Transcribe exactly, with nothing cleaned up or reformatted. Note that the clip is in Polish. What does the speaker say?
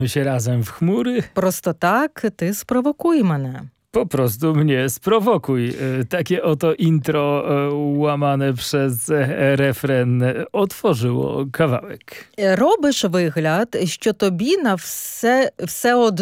się razem w chmury? Просто так, ти спровокуй мене. Po prostu mnie sprowokuj. E, Takie oto intro e, łamane przez e, refren e, otworzyło kawałek. Робиш вигляд, що тобі на все, все одно.